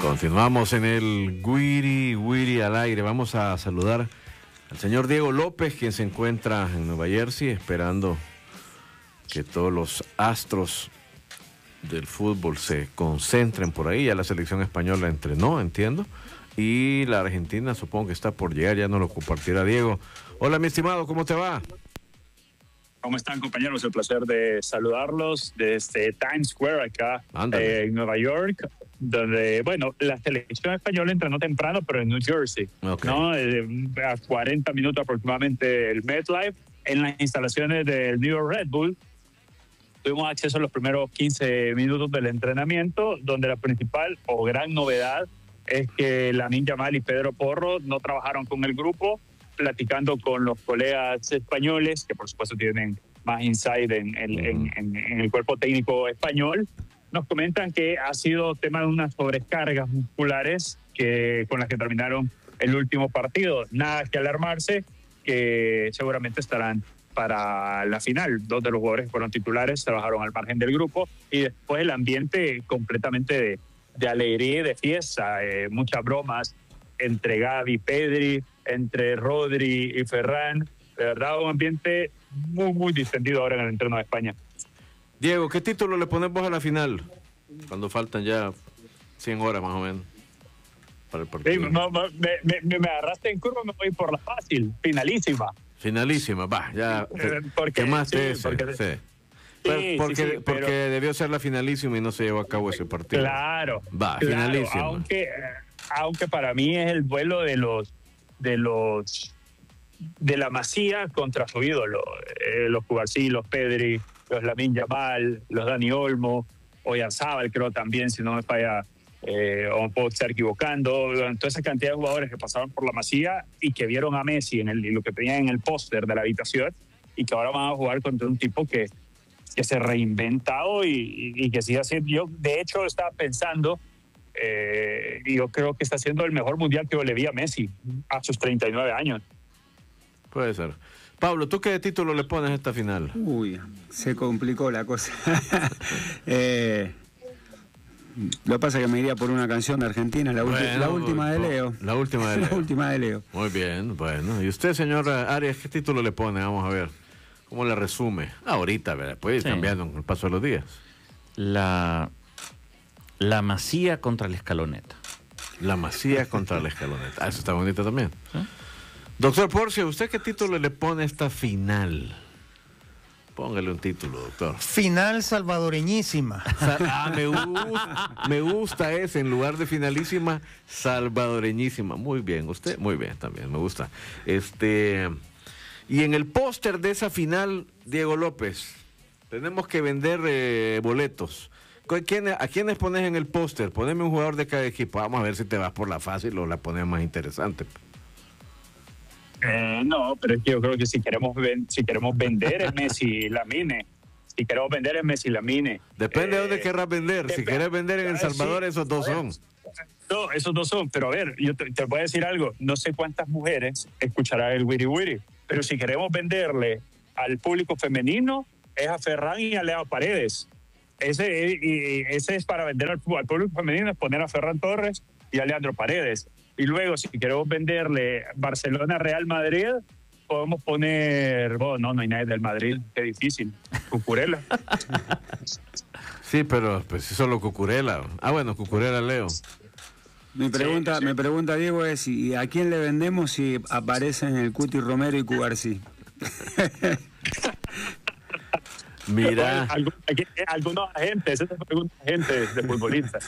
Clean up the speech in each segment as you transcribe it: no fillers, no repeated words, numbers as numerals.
Continuamos en el Wiri Wiri al aire. Vamos a saludar al señor Diego López, quien se encuentra en Nueva Jersey, esperando que todos los astros del fútbol se concentren por ahí. Ya la selección española entrenó, entiendo, y la Argentina supongo que está por llegar, ya nos lo compartirá Diego. Hola, mi estimado, ¿cómo te va? ¿Cómo están, compañeros? El placer de saludarlos desde Times Square, acá en Nueva York, donde, bueno, la selección española entrenó temprano, pero en New Jersey, okay, ¿no? A 40 minutos aproximadamente del MetLife, en las instalaciones del New York Red Bull. Tuvimos acceso a los primeros 15 minutos del entrenamiento, donde la principal o gran novedad es que Lamine Yamal y Pedro Porro no trabajaron con el grupo, platicando con los colegas españoles, que por supuesto tienen más insight en el cuerpo técnico español. Nos comentan que ha sido tema de unas sobrecargas musculares con las que terminaron el último partido. Nada que alarmarse, que seguramente estarán para la final. Dos de los jugadores que fueron titulares trabajaron al margen del grupo, y después el ambiente completamente de alegría y de fiesta, muchas bromas entre Gavi y Pedri, entre Rodri y Ferran. De verdad, un ambiente muy, muy distendido ahora en el entreno de España. Diego, ¿qué título le ponemos a la final? Cuando faltan ya 100 horas más o menos para el partido. Sí, me agarraste en curva, me voy por la fácil. Finalísima, va, ya. ¿Qué más sí, ese? porque, sí. Sí, porque debió ser la finalísima y no se llevó a cabo ese partido. Claro. Va, finalísima. Aunque para mí es el duelo de la Masía contra su ídolo, los Cubarsí, los Pedri, los Lamine Yamal, los Dani Olmo, Oyarzabal, creo también, si no me falla, o me puedo estar equivocando, toda esa cantidad de jugadores que pasaron por la Masía y que vieron a Messi en lo que tenían en el póster de la habitación, y que ahora van a jugar contra un tipo que se ha reinventado y que sigue haciendo. Yo, de hecho, estaba pensando, y yo creo que está haciendo el mejor mundial que yo le vi a Messi a sus 39 años. Puede ser. Pablo, ¿tú qué título le pones a esta final? Uy, se complicó la cosa. Lo que pasa es que me iría por una canción de Argentina, la última de Leo. La última de Leo. La última de Leo. Muy bien, bueno. ¿Y usted, señor Arias, qué título le pone? Vamos a ver. ¿Cómo le resume? Ahorita, ¿verdad? Puede ir cambiando con el paso de los días. La Masía contra la Escaloneta. La Masía contra la Escaloneta. Ah, eso está bonito también. ¿Sí? Doctor Porcio, ¿usted qué título le pone a esta final? Póngale un título, doctor. Final salvadoreñísima. Me gusta ese, en lugar de finalísima, salvadoreñísima. Muy bien, usted, muy bien también, me gusta. Y en el póster de esa final, Diego López, tenemos que vender boletos. ¿A quiénes pones en el póster? Poneme un jugador de cada equipo. Vamos a ver si te vas por la fácil o la pones más interesante. No, pero es que yo creo que si queremos vender es Messi y Lamine. Si queremos vender es Messi y Lamine. Depende de dónde querrás vender. Si querés vender en El Salvador, sí, esos dos son. No, esos dos son. Pero a ver, yo te voy a decir algo. No sé cuántas mujeres escucharán el Wiri Wiri, pero si queremos venderle al público femenino es a Ferran y a Leo Paredes. Ese es para vender al público femenino, es poner a Ferran Torres y a Leandro Paredes. Y luego, si queremos venderle Barcelona-Real Madrid, podemos poner... no hay nadie del Madrid, qué difícil. Cucurella. Sí, pero pues solo Cucurella. Bueno, Cucurella Leo. Mi pregunta, Diego, es ¿a quién le vendemos si aparecen el Cuti Romero y Cubarsí? Mira. Algunos agentes, esa es la pregunta de agentes de futbolistas.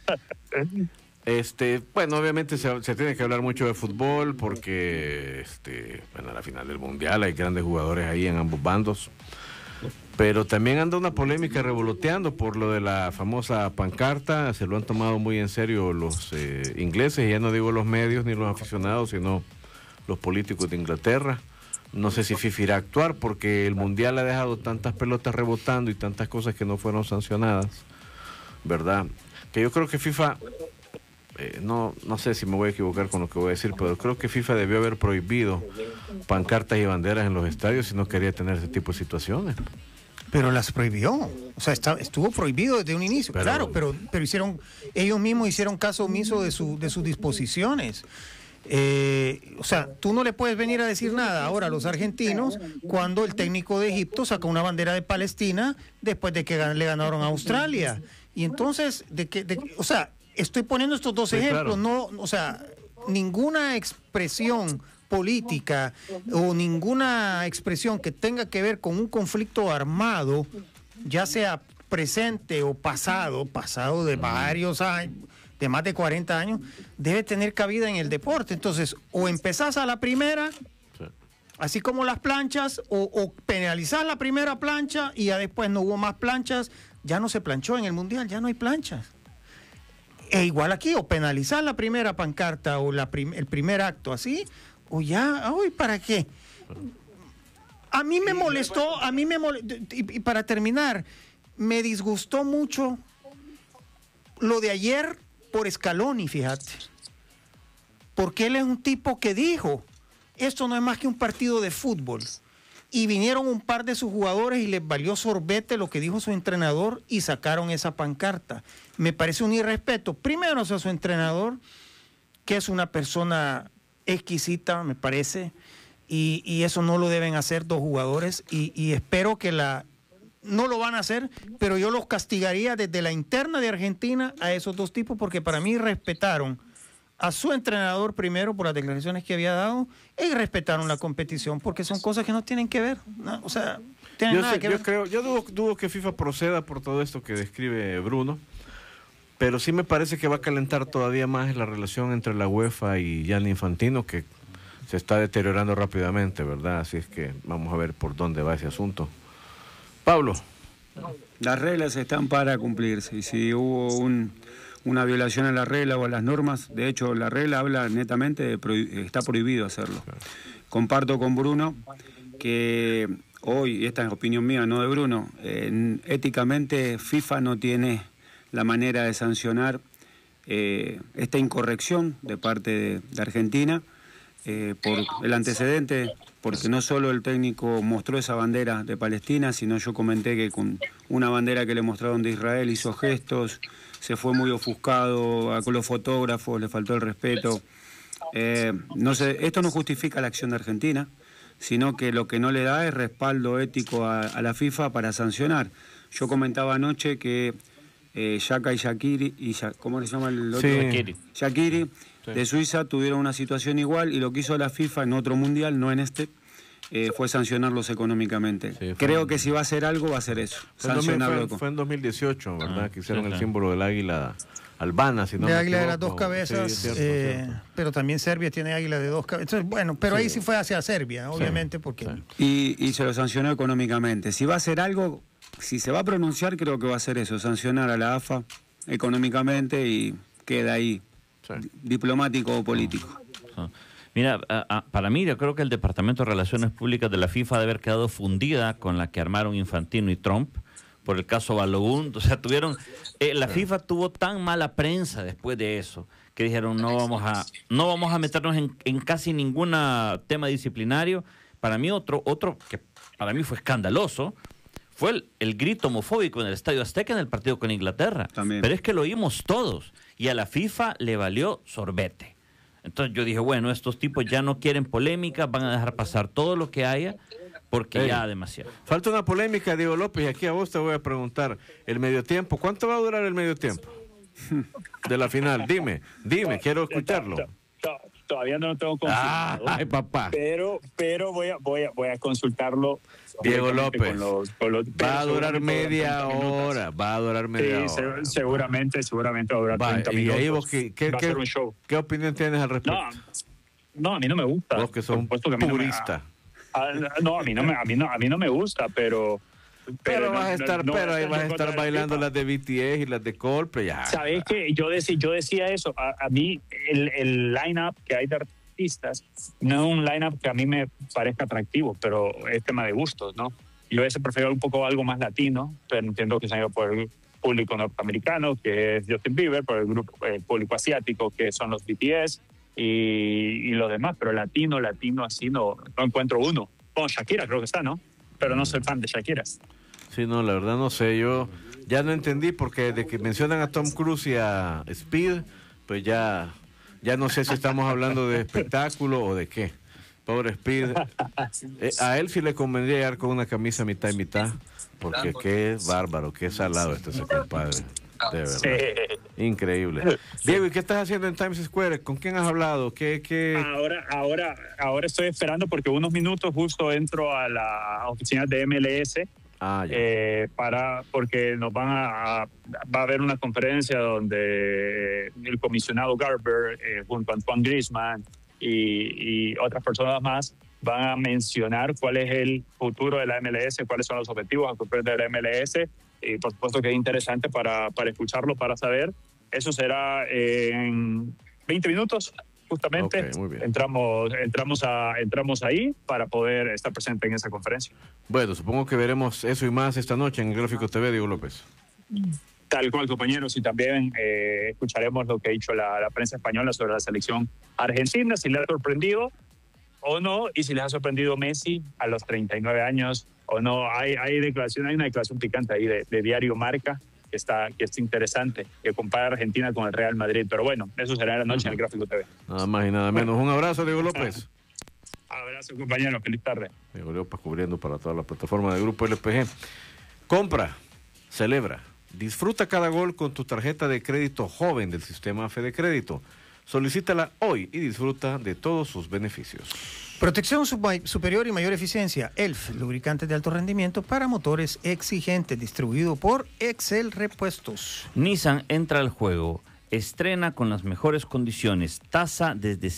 Bueno, obviamente se tiene que hablar mucho de fútbol porque, a la final del Mundial hay grandes jugadores ahí en ambos bandos. Pero también anda una polémica revoloteando por lo de la famosa pancarta. Se lo han tomado muy en serio los ingleses, ya no digo los medios ni los aficionados, sino los políticos de Inglaterra. No sé si FIFA irá a actuar porque el Mundial ha dejado tantas pelotas rebotando y tantas cosas que no fueron sancionadas, ¿verdad? Que yo creo que FIFA... no sé si me voy a equivocar con lo que voy a decir, pero creo que FIFA debió haber prohibido pancartas y banderas en los estadios si no quería tener ese tipo de situaciones. Pero las prohibió. O sea, estuvo prohibido desde un inicio. Claro, pero ellos mismos hicieron caso omiso de sus disposiciones. O sea, tú no le puedes venir a decir nada ahora a los argentinos cuando el técnico de Egipto saca una bandera de Palestina después de que le ganaron a Australia. Y entonces, o sea, estoy poniendo estos dos ejemplos, claro. No, o sea, ninguna expresión política o ninguna expresión que tenga que ver con un conflicto armado, ya sea presente o pasado de varios años, de más de 40 años, debe tener cabida en el deporte. Entonces, o empezás a la primera, así como las planchas, o penalizás la primera plancha y ya después no hubo más planchas, ya no se planchó en el Mundial, ya no hay planchas. E igual aquí, o penalizás la primera pancarta o el primer acto así, o ya, ¿para qué? A mí me molestó, y para terminar, me disgustó mucho lo de ayer por Scaloni, fíjate. Porque él es un tipo que dijo, esto no es más que un partido de fútbol. Y vinieron un par de sus jugadores y les valió sorbete lo que dijo su entrenador y sacaron esa pancarta. Me parece un irrespeto, primero hacia su entrenador, que es una persona exquisita, me parece, y eso no lo deben hacer dos jugadores, y espero que no lo van a hacer, pero yo los castigaría desde la interna de Argentina a esos dos tipos, porque para mí respetaron a su entrenador primero por las declaraciones que había dado y respetaron la competición, porque son cosas que no tienen que ver, ¿no? O sea, tienen nada que ver. Yo dudo que FIFA proceda por todo esto que describe Bruno, pero sí me parece que va a calentar todavía más la relación entre la UEFA y Gianni Infantino, que se está deteriorando rápidamente, ¿verdad? Así es que vamos a ver por dónde va ese asunto. Pablo. Las reglas están para cumplirse, y si hubo una violación a la regla o a las normas, de hecho la regla habla netamente de está prohibido hacerlo. Claro. Comparto con Bruno que hoy, y esta es opinión mía, no de Bruno, éticamente FIFA no tiene la manera de sancionar esta incorrección de parte de Argentina por el antecedente, porque no solo el técnico mostró esa bandera de Palestina, sino yo comenté que con una bandera que le mostraron de Israel hizo gestos, se fue muy ofuscado con los fotógrafos, le faltó el respeto. No sé, esto no justifica la acción de Argentina, sino que lo que no le da es respaldo ético a la FIFA para sancionar. Yo comentaba anoche que Xhaka y Shaqiri, ¿cómo se llama el otro? Sí. Shaqiri, sí, de Suiza, tuvieron una situación igual, y lo que hizo la FIFA en otro mundial, no en este, fue sancionarlos económicamente. Sí, creo que si va a hacer algo, va a ser eso. Fue en 2018, ¿verdad? Que hicieron el símbolo del águila albana, si no de me águila equivoco. de las dos cabezas, sí, cierto. Pero también Serbia tiene águila de dos cabezas. Entonces, bueno, pero ahí sí fue hacia Serbia, obviamente, porque... Sí. Y se lo sancionó económicamente. Si va a hacer algo, si se va a pronunciar, creo que va a ser eso, sancionar a la AFA económicamente, y queda ahí, diplomático o político. Mira, para mí yo creo que el Departamento de Relaciones Públicas de la FIFA debe haber quedado fundida con la que armaron Infantino y Trump por el caso Balogun. O sea, la FIFA tuvo tan mala prensa después de eso que dijeron no vamos a meternos en casi ningún tema disciplinario. Para mí otro que para mí fue escandaloso fue el grito homofóbico en el Estadio Azteca en el partido con Inglaterra. También. Pero es que lo oímos todos y a la FIFA le valió sorbete. Entonces yo dije, bueno, estos tipos ya no quieren polémica, van a dejar pasar todo lo que haya, porque ya demasiado. Falta una polémica, Diego López, y aquí a vos te voy a preguntar, el medio tiempo, ¿cuánto va a durar el medio tiempo de la final? Dime, quiero escucharlo. Todavía no lo tengo confirmado. Ay, papá. Pero voy a consultarlo. Diego López, va a durar media hora. Seguramente va a durar 30 minutos. Y ahí vos, va a ser un show. ¿Qué opinión tienes al respecto? No, a mí no me gusta. Vos que sos purista. No, a mí no me gusta, pero vas a estar bailando las de BTS y las de Coldplay. Ya. ¿Sabes qué? Yo decía eso. A mí el line-up que hay de artistas no es un line-up que a mí me parezca atractivo, pero es tema de gustos, ¿no? Yo prefiero un poco algo más latino, pero entiendo que se ha ido por el público norteamericano, que es Justin Bieber, por el público asiático, que son los BTS, y lo demás, pero latino así no encuentro uno. Bueno, Shakira creo que está, ¿no? Pero no soy fan de Shakira. Sí, no, la verdad no sé, yo ya no entendí porque de que mencionan a Tom Cruise y a Speed, pues ya no sé si estamos hablando de espectáculo o de qué. Pobre Speed. A él sí le convendría llegar con una camisa mitad y mitad, porque qué bárbaro, qué salado ese compadre. De verdad. Sí. Increíble. Diego, ¿y qué estás haciendo en Times Square? ¿Con quién has hablado? Ahora estoy esperando porque unos minutos justo entro a la oficina de MLS. Porque nos va a haber una conferencia donde el comisionado Garber junto a Antoine Griezmann y otras personas más van a mencionar cuál es el futuro de la MLS, cuáles son los objetivos a cumplir de la MLS, y por supuesto que es interesante para escucharlo, para saber. Eso será en 20 minutos justamente. Okay, entramos ahí para poder estar presente en esa conferencia. Bueno, supongo que veremos eso y más esta noche en el Gráfico TV, Diego López. Tal cual, compañeros, y también escucharemos lo que ha dicho la prensa española sobre la selección argentina, si le ha sorprendido o no, y si les ha sorprendido Messi a los 39 años o no. Hay una declaración picante ahí de Diario Marca que está interesante, que compara a Argentina con el Real Madrid. Pero bueno, eso será en la noche en el Gráfico TV. Nada más y nada menos. Un abrazo, Diego López. Abrazo, compañero. Feliz tarde. Diego López cubriendo para toda la plataforma de Grupo LPG. Compra, celebra, disfruta cada gol con tu tarjeta de crédito joven del sistema Fede Crédito. Solicítala hoy y disfruta de todos sus beneficios. Protección superior y mayor eficiencia. ELF, lubricante de alto rendimiento para motores exigentes, distribuido por Excel Repuestos. Nissan entra al juego. Estrena con las mejores condiciones. Tasa desde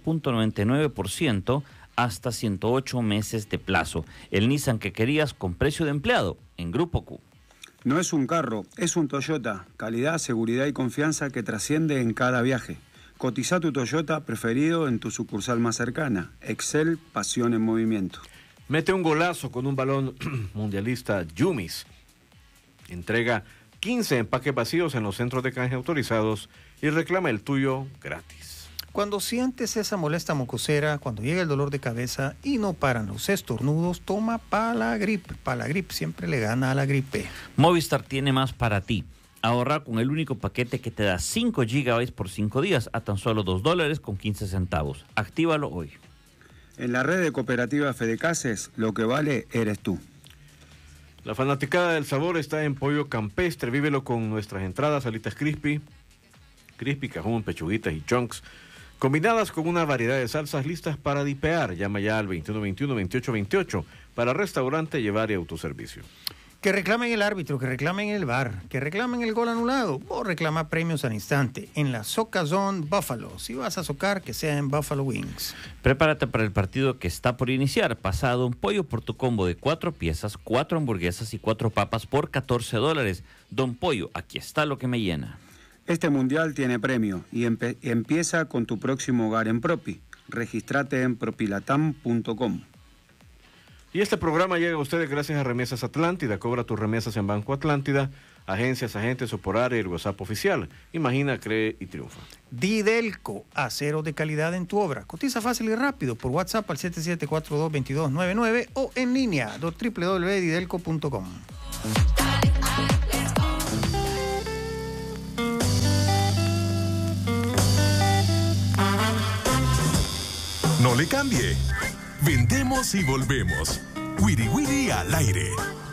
7.99% hasta 108 meses de plazo. El Nissan que querías con precio de empleado en Grupo Q. No es un carro, es un Toyota. Calidad, seguridad y confianza que trasciende en cada viaje. Cotiza tu Toyota preferido en tu sucursal más cercana. Excel, pasión en movimiento. Mete un golazo con un balón mundialista Yumis. Entrega 15 empaques vacíos en los centros de canje autorizados y reclama el tuyo gratis. Cuando sientes esa molesta mucosera, cuando llega el dolor de cabeza y no paran los estornudos, toma Palagrip. Palagrip siempre le gana a la gripe. Movistar tiene más para ti. Ahorra con el único paquete que te da 5 GB por 5 días a tan solo $2.15. Actívalo hoy. En la red de cooperativas Fedecases, lo que vale eres tú. La fanaticada del sabor está en Pollo Campestre. Vívelo con nuestras entradas, alitas crispy, cajún, pechuguitas y chunks, combinadas con una variedad de salsas listas para dipear. Llama ya al 2121-2828 para restaurante, llevar y autoservicio. Que reclamen el árbitro, que reclamen el VAR, que reclamen el gol anulado o reclama premios al instante en la Soca Zone Buffalo. Si vas a socar, que sea en Buffalo Wings. Prepárate para el partido que está por iniciar. Pasa a Don Pollo por tu combo de 4 piezas, 4 hamburguesas y 4 papas por $14. Don Pollo, aquí está lo que me llena. Este mundial tiene premio y empieza con tu próximo hogar en Propi. Regístrate en propilatam.com. Y este programa llega a ustedes gracias a Remesas Atlántida. Cobra tus remesas en Banco Atlántida, agencias, agentes o por área y el WhatsApp oficial. Imagina, cree y triunfa. Didelco, acero de calidad en tu obra. Cotiza fácil y rápido por WhatsApp al 7742-2299 o en línea www.didelco.com. No le cambie. Vendemos y volvemos. Wiri Wiri al aire.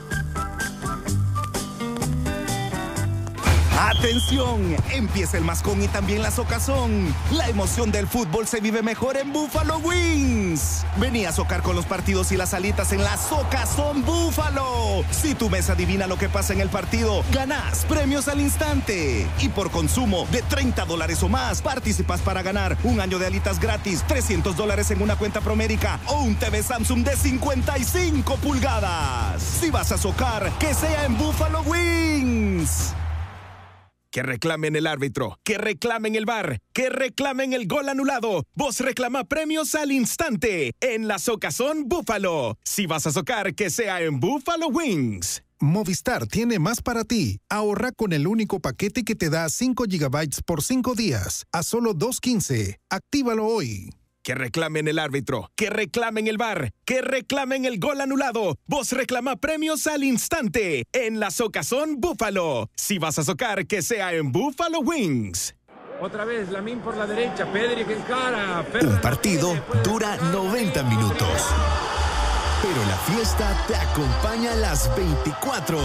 ¡Atención! Empieza el mascón y también la socazón. La emoción del fútbol se vive mejor en Buffalo Wings. Vení a socar con los partidos y las alitas en la Socazón Búfalo. Si tu mesa adivina lo que pasa en el partido, ganás premios al instante. Y por consumo de $30 o más, participas para ganar un año de alitas gratis, $300 en una cuenta Promérica o un TV Samsung de 55 pulgadas. Si vas a socar, que sea en Buffalo Wings. Que reclamen el árbitro, que reclamen el VAR, que reclamen el gol anulado. Vos reclama premios al instante en la Socazón Búfalo. Si vas a socar, que sea en Buffalo Wings. Movistar tiene más para ti. Ahorra con el único paquete que te da 5 GB por 5 días a solo $2.15. Actívalo hoy. Que reclamen el árbitro, que reclamen el VAR, que reclamen el gol anulado. Vos reclama premios al instante en la Socazón Búfalo. Si vas a socar, que sea en Buffalo Wings. Otra vez, Lamín por la derecha, Pedri que encara. Un partido dura 90 minutos. Pero la fiesta te acompaña a las 24